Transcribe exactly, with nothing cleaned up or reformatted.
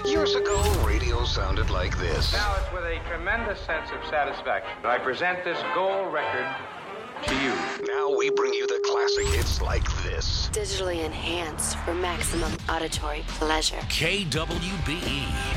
Years ago, radio sounded like this. Now it's with a tremendous sense of satisfaction that I present this gold record to you. Now we bring you the classic hits like this. Digitally enhanced for maximum auditory pleasure. K W B E.